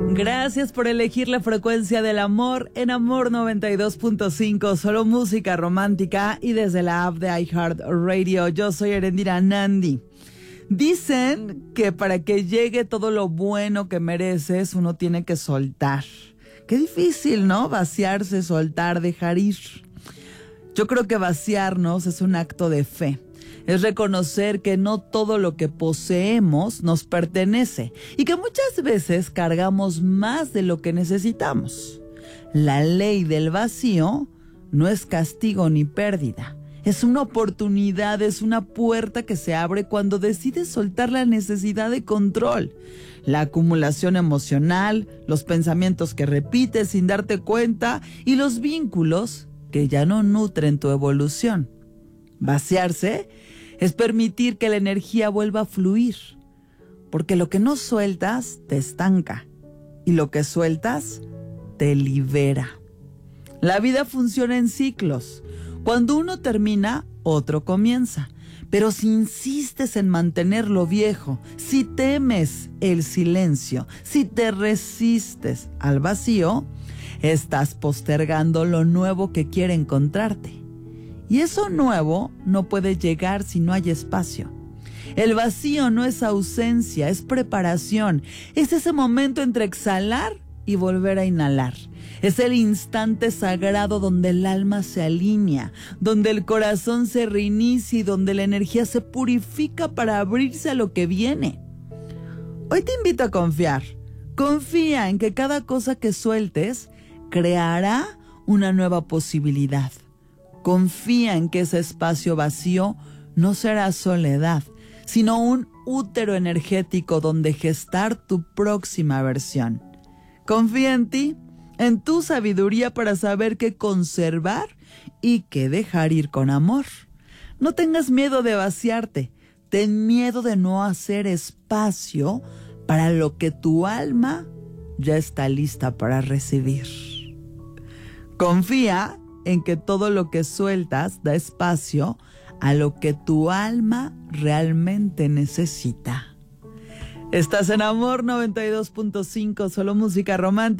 Gracias por elegir la frecuencia del amor en Amor 92.5, solo música romántica y desde la app de iHeartRadio. Yo soy Erendira Nandi. Dicen que para que llegue todo lo bueno que mereces, uno tiene que soltar. Qué difícil, ¿no? Vaciarse, soltar, dejar ir. Yo creo que vaciarnos es un acto de fe. Es reconocer que no todo lo que poseemos nos pertenece y que muchas veces cargamos más de lo que necesitamos. La ley del vacío no es castigo ni pérdida. Es una oportunidad, es una puerta que se abre cuando decides soltar la necesidad de control. La acumulación emocional, los pensamientos que repites sin darte cuenta y los vínculos que ya no nutren tu evolución. Vaciarse es permitir que la energía vuelva a fluir, porque lo que no sueltas te estanca y lo que sueltas te libera. La vida funciona en ciclos. Cuando uno termina, otro comienza. Pero si insistes en mantener lo viejo, si temes el silencio, si te resistes al vacío, estás postergando lo nuevo que quiere encontrarte. Y eso nuevo no puede llegar si no hay espacio. El vacío no es ausencia, es preparación. Es ese momento entre exhalar y volver a inhalar. Es el instante sagrado donde el alma se alinea, donde el corazón se reinicia y donde la energía se purifica para abrirse a lo que viene. Hoy te invito a confiar. Confía en que cada cosa que sueltes creará una nueva posibilidad. Confía en que ese espacio vacío no será soledad, sino un útero energético donde gestar tu próxima versión. Confía en ti, en tu sabiduría para saber qué conservar y qué dejar ir con amor. No tengas miedo de vaciarte, ten miedo de no hacer espacio para lo que tu alma ya está lista para recibir. Confía en que todo lo que sueltas da espacio a lo que tu alma realmente necesita. Estás en Amor 92.5, solo música romántica.